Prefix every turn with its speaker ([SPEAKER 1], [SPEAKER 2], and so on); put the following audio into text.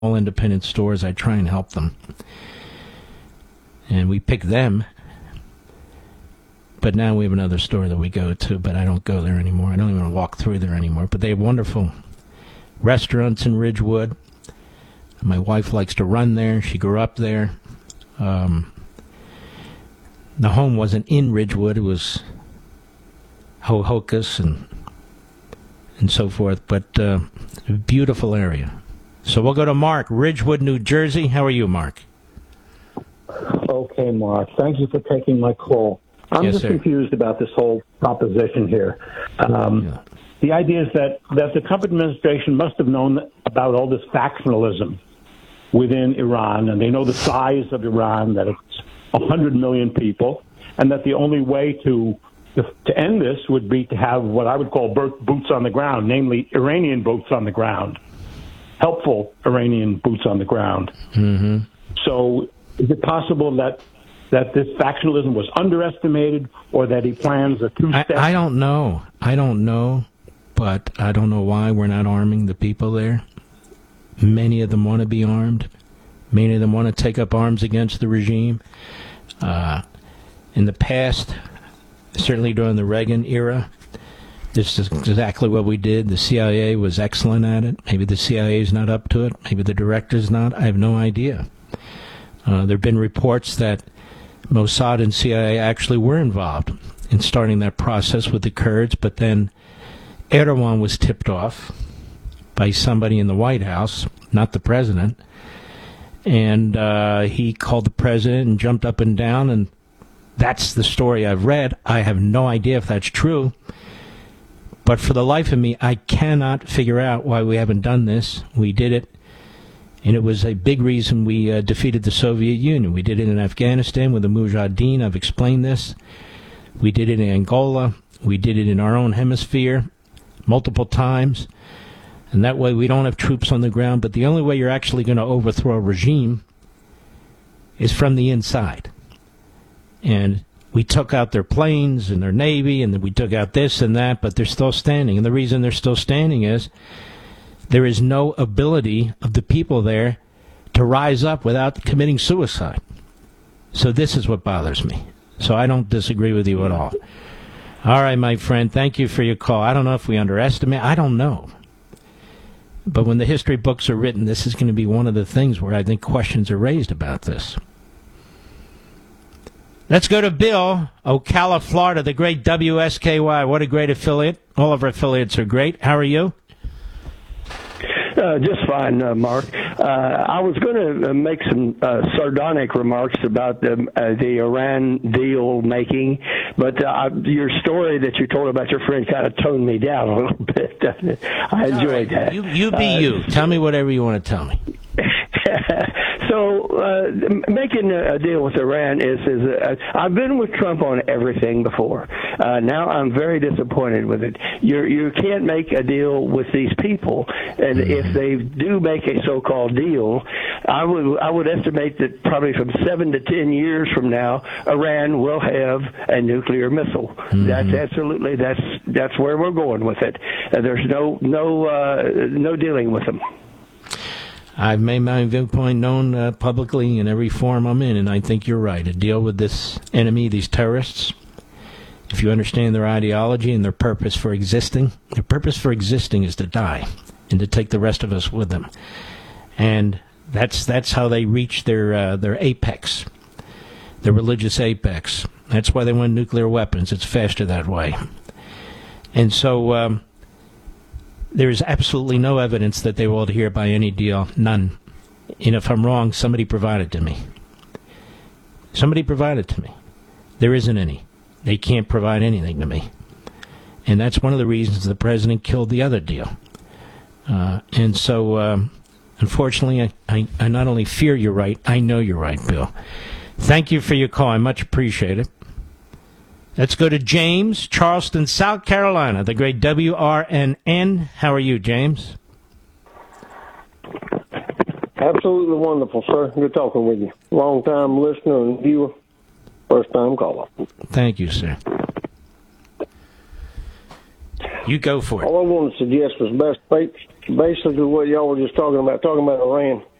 [SPEAKER 1] all independent stores. I try and help them. And we pick them. But now we have another store that we go to, but I don't go there anymore. I don't even walk through there anymore. But they have wonderful restaurants in Ridgewood. My wife likes to run there. She grew up there. The home wasn't in Ridgewood. It was Ho-Hocus and so forth. But a beautiful area. So we'll go to Mark, Ridgewood, New Jersey. How are you, Mark?
[SPEAKER 2] Okay, Mark. Thank you for taking my call. I'm just confused about this whole proposition here. The idea is that the Trump administration must have known about all this factionalism within Iran, and they know the size of Iran, that it's 100 million people, and that the only way to end this would be to have what I would call boots on the ground, namely Iranian boots on the ground, helpful Iranian boots on the ground.
[SPEAKER 1] Mm-hmm.
[SPEAKER 2] So is it possible that this factionalism was underestimated, or that he plans a two-step?
[SPEAKER 1] I don't know. But I don't know why we're not arming the people there. Many of them want to be armed. Many of them want to take up arms against the regime. In the past, certainly during the Reagan era, this is exactly what we did. The CIA was excellent at it. Maybe the CIA is not up to it. Maybe the director's not. I have no idea. There have been reports that Mossad and CIA actually were involved in starting that process with the Kurds, but then Erdogan was tipped off by somebody in the White House, not the president, and he called the president and jumped up and down, and that's the story I've read. I have no idea if that's true, but for the life of me, I cannot figure out why we haven't done this. We did it. And it was a big reason we defeated the Soviet Union. We did it in Afghanistan with the Mujahideen. I've explained this. We did it in Angola. We did it in our own hemisphere multiple times. And that way we don't have troops on the ground. But the only way you're actually going to overthrow a regime is from the inside. And we took out their planes and their navy, and then we took out this and that, but they're still standing. And the reason they're still standing is there is no ability of the people there to rise up without committing suicide. So this is what bothers me. So I don't disagree with you at all. All right, my friend, thank you for your call. I don't know if we underestimate. I don't know. But when the history books are written, this is going to be one of the things where I think questions are raised about this. Let's go to Bill, Ocala, Florida, the great WSKY. What a great affiliate. All of our affiliates are great. How are you?
[SPEAKER 3] Just fine, Mark. I was going to make some sardonic remarks about the Iran deal making, but your story that you told about your friend kind of toned me down a little bit. I enjoyed that.
[SPEAKER 1] You be you. Tell me whatever you want to tell me.
[SPEAKER 3] So making a deal with Iran is I've been with Trump on everything before. Now I'm very disappointed with it. You can't make a deal with these people, and if they do make a so-called deal, I would estimate that probably from 7 to 10 years from now, Iran will have a nuclear missile. Mm-hmm. That's absolutely that's where we're going with it. There's no dealing with them.
[SPEAKER 1] I've made my viewpoint known publicly in every forum I'm in, and I think you're right. A deal with this enemy, these terrorists, if you understand their ideology and their purpose for existing is to die and to take the rest of us with them. And that's how they reach their apex, their religious apex. That's why they want nuclear weapons. It's faster that way. And so there is absolutely no evidence that they will adhere by any deal. None. And if I'm wrong, somebody provided to me. There isn't any. They can't provide anything to me. And that's one of the reasons the president killed the other deal. And so, unfortunately, I not only fear you're right, I know you're right, Bill. Thank you for your call. I much appreciate it. Let's go to James, Charleston, South Carolina, the great WRNN. How are you, James?
[SPEAKER 4] Absolutely wonderful, sir. Good talking with you. Long-time listener and viewer, first-time caller.
[SPEAKER 1] Thank you, sir. You go for it.
[SPEAKER 4] All I wanted to suggest was basically what y'all were just talking about Iran.